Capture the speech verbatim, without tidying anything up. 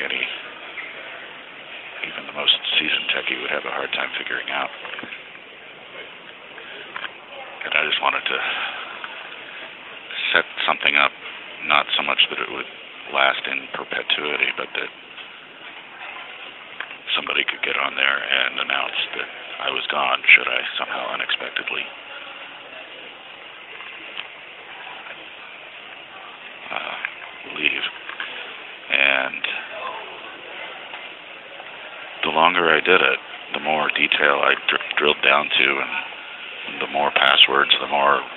any, even the most seasoned techie would have a hard time figuring out. And I just wanted to set something up, not so much that it would last in perpetuity, but that somebody could get on there and announce that I was gone should I somehow unexpectedly uh, leave. And the longer I did it, the more detail I dr- drilled down to, and the more passwords, the more